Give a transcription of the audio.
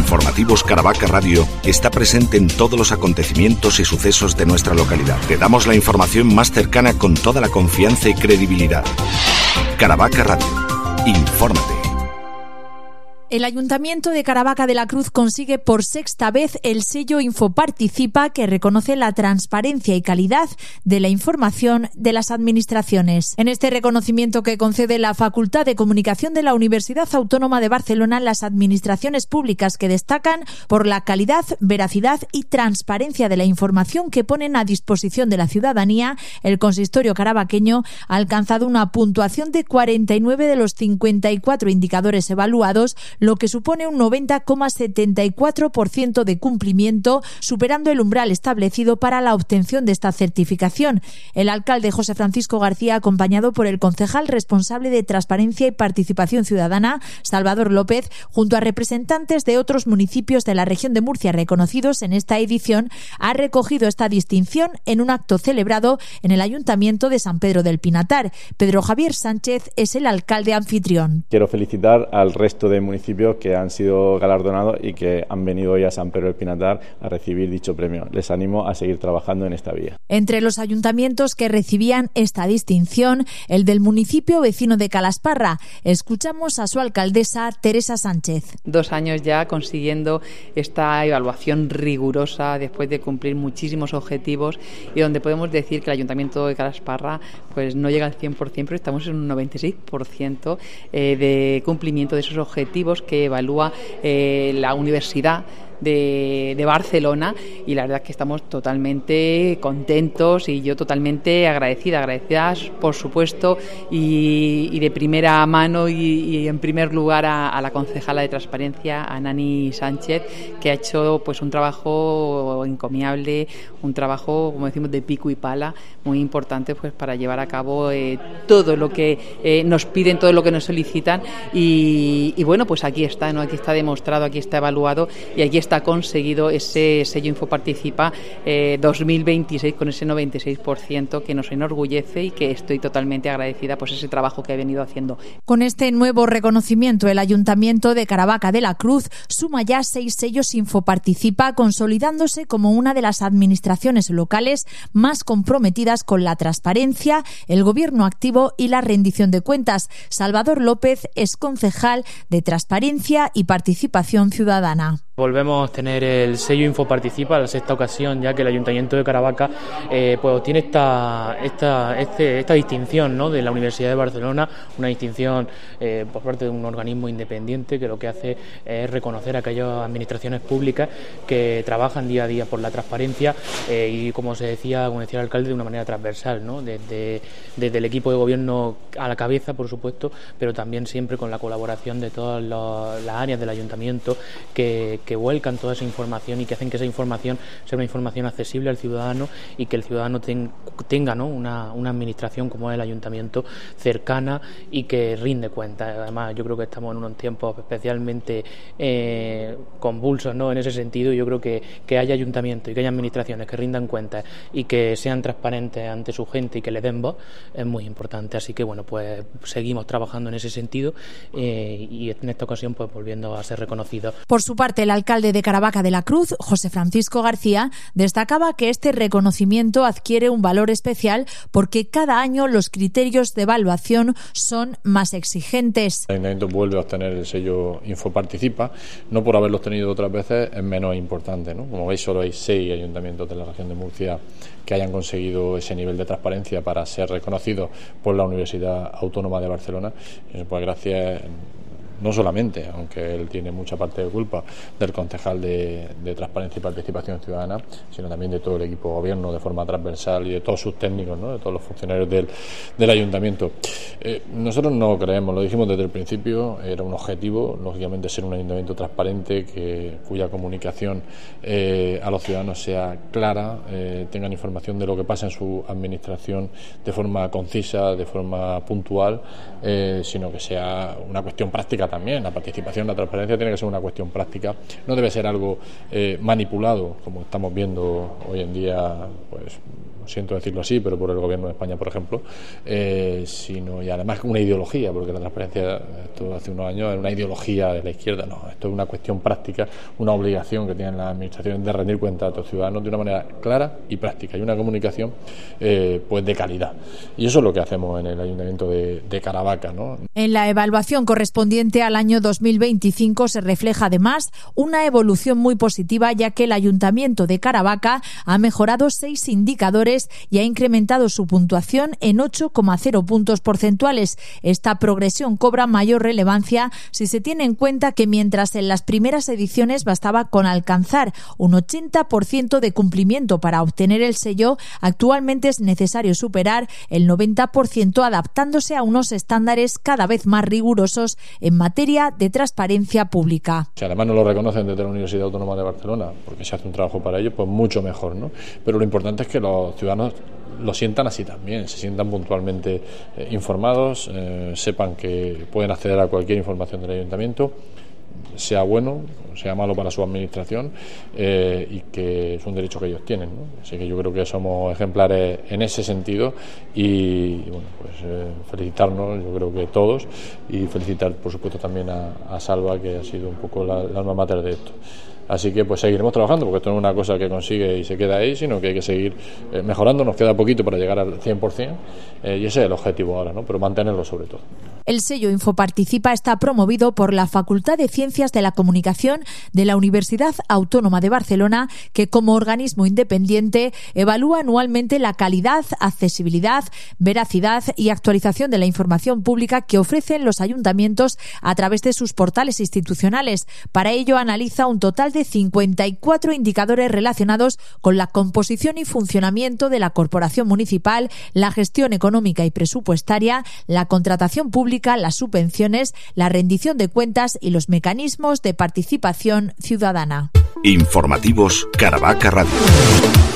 Informativos Caravaca Radio está presente en todos los acontecimientos y sucesos de nuestra localidad. Te damos la información más cercana con toda la confianza y credibilidad. Caravaca Radio. Infórmate. El Ayuntamiento de Caravaca de la Cruz consigue por sexta vez el sello Infoparticipa, que reconoce la transparencia y calidad de la información de las administraciones. En este reconocimiento que concede la Facultad de Comunicación de la Universidad Autónoma de Barcelona, las administraciones públicas que destacan por la calidad, veracidad y transparencia de la información que ponen a disposición de la ciudadanía, el consistorio caravaqueño ha alcanzado una puntuación de 49 de los 54 indicadores evaluados, lo que supone un 90,74% de cumplimiento, superando el umbral establecido para la obtención de esta certificación. El alcalde José Francisco García, acompañado por el concejal responsable de Transparencia y Participación Ciudadana, Salvador López, junto a representantes de otros municipios de la región de Murcia reconocidos en esta edición, ha recogido esta distinción en un acto celebrado en el Ayuntamiento de San Pedro del Pinatar. Pedro Javier Sánchez es el alcalde anfitrión. Quiero felicitar al resto de municipios que han sido galardonados y que han venido hoy a San Pedro del Pinatar a recibir dicho premio. Les animo a seguir trabajando en esta vía. Entre los ayuntamientos que recibían esta distinción, el del municipio vecino de Calasparra. Escuchamos a su alcaldesa, Teresa Sánchez. 2 años ya consiguiendo esta evaluación rigurosa después de cumplir muchísimos objetivos, y donde podemos decir que el ayuntamiento de Calasparra pues no llega al 100%, pero estamos en un 96% de cumplimiento de esos objetivos que evalúa la Universidad de Barcelona, y la verdad es que estamos totalmente contentos y yo totalmente agradecidas por supuesto, y de primera mano y en primer lugar a la concejala de Transparencia, a Nani Sánchez, que ha hecho pues un trabajo encomiable, un trabajo, como decimos, de pico y pala, muy importante pues para llevar a cabo todo lo que nos piden, todo lo que nos solicitan, y bueno, pues aquí está, ¿no? Aquí está demostrado, aquí está evaluado y aquí está conseguido ese sello Infoparticipa 2026 con ese 96% que nos enorgullece y que estoy totalmente agradecida por ese trabajo que he venido haciendo. Con este nuevo reconocimiento, el Ayuntamiento de Caravaca de la Cruz suma ya 6 sellos Infoparticipa, consolidándose como una de las administraciones locales más comprometidas con la transparencia, el gobierno activo y la rendición de cuentas. Salvador López es concejal de Transparencia y Participación Ciudadana. Volvemos a tener el sello Infoparticipa, la sexta ocasión ya que el Ayuntamiento de Caravaca pues tiene esta distinción, ¿no?, de la Universidad de Barcelona, una distinción por parte de un organismo independiente que lo que hace es reconocer a aquellas administraciones públicas que trabajan día a día por la transparencia y, como decía el alcalde, de una manera transversal, ¿no?, desde el equipo de gobierno a la cabeza, por supuesto, pero también siempre con la colaboración de todas las áreas del Ayuntamiento que vuelcan toda esa información y que hacen que esa información sea una información accesible al ciudadano y que el ciudadano tenga, ¿no?, una administración como es el Ayuntamiento cercana y que rinde cuentas. Además, yo creo que estamos en unos tiempos especialmente convulsos, ¿no?, en ese sentido. Yo creo que haya ayuntamientos y que haya administraciones que rindan cuentas y que sean transparentes ante su gente y que le den voz es muy importante. Así que bueno, pues seguimos trabajando en ese sentido y en esta ocasión pues volviendo a ser reconocidos. Por su parte, el alcalde de Caravaca de la Cruz, José Francisco García, destacaba que este reconocimiento adquiere un valor especial porque cada año los criterios de evaluación son más exigentes. El Ayuntamiento vuelve a obtener el sello Infoparticipa, no por haberlo obtenido otras veces es menos importante, ¿no? Como veis, solo hay 6 ayuntamientos de la región de Murcia que hayan conseguido ese nivel de transparencia para ser reconocidos por la Universidad Autónoma de Barcelona. Pues gracias no solamente, aunque él tiene mucha parte de culpa, del concejal de Transparencia y Participación Ciudadana, sino también de todo el equipo de gobierno de forma transversal y de todos sus técnicos, ¿no?, de todos los funcionarios del ayuntamiento. Nosotros no creemos, lo dijimos desde el principio, era un objetivo, lógicamente, ser un ayuntamiento transparente, cuya comunicación a los ciudadanos sea clara, tengan información de lo que pasa en su administración de forma concisa, de forma puntual, sino que sea una cuestión práctica práctica también. La participación, la transparencia tiene que ser una cuestión práctica, no debe ser algo manipulado, como estamos viendo hoy en día, pues siento decirlo así, pero por el gobierno de España, por ejemplo, sino y además una ideología, porque la transparencia, esto hace unos años era una ideología de la izquierda. No, esto es una cuestión práctica, una obligación que tienen las administraciones de rendir cuenta a los ciudadanos de una manera clara y práctica, y una comunicación pues de calidad. Y eso es lo que hacemos en el Ayuntamiento de Caravaca, ¿no? En la evaluación correspondiente al año 2025 se refleja además una evolución muy positiva, ya que el Ayuntamiento de Caravaca ha mejorado 6 indicadores y ha incrementado su puntuación en 8,0 puntos porcentuales. Esta progresión cobra mayor relevancia si se tiene en cuenta que mientras en las primeras ediciones bastaba con alcanzar un 80% de cumplimiento para obtener el sello, actualmente es necesario superar el 90%, adaptándose a unos estándares cada vez más rigurosos en materia de transparencia pública. Si además no lo reconocen desde la Universidad Autónoma de Barcelona, porque se hace un trabajo para ello, pues mucho mejor, ¿no? Pero lo importante es que los ciudadanos lo sientan así también, se sientan puntualmente informados, sepan que pueden acceder a cualquier información del Ayuntamiento, sea bueno, sea malo para su administración, y que es un derecho que ellos tienen, ¿no? Así que yo creo que somos ejemplares en ese sentido y bueno, pues felicitarnos, yo creo que todos, y felicitar por supuesto también a Salva, que ha sido un poco la alma mater de esto. Así que pues seguiremos trabajando, porque esto no es una cosa que consigue y se queda ahí, sino que hay que seguir mejorando. Nos queda poquito para llegar al 100%, y ese es el objetivo ahora, ¿no? Pero mantenerlo sobre todo. El sello Infoparticipa está promovido por la Facultad de Ciencias de la Comunicación de la Universidad Autónoma de Barcelona, que como organismo independiente evalúa anualmente la calidad, accesibilidad, veracidad y actualización de la información pública que ofrecen los ayuntamientos a través de sus portales institucionales. Para ello analiza un total de 54 indicadores relacionados con la composición y funcionamiento de la corporación municipal, la gestión económica y presupuestaria, la contratación pública, las subvenciones, la rendición de cuentas y los mecanismos de participación ciudadana. Informativos Caravaca Radio.